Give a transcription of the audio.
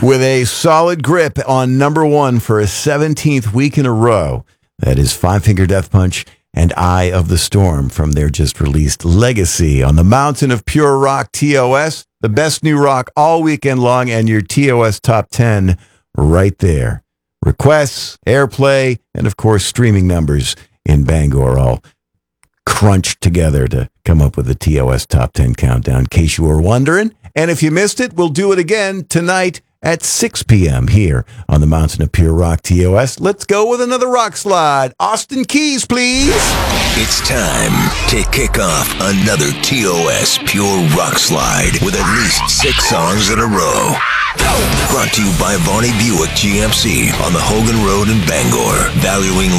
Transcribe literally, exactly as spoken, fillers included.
with a solid grip on number one for a seventeenth week in a row. That is Five Finger Death Punch and Eye of the Storm from their just released Legacy on the Mountain of Pure Rock T O S. The best new rock all weekend long, and your T O S Top ten right there. Requests, airplay, and of course streaming numbers in Bangor all crunched together to come up with the T O S Top ten countdown, in case you were wondering. And if you missed it, we'll do it again tonight at six p.m. here on the Mountain of Pure Rock T O S. Let's go with another rock slide. Austin Keys, please. It's time to kick off another T O S Pure Rock Slide with at least six songs in a row. Brought to you by Vonnie Buick G M C on the Hogan Road in Bangor, valuing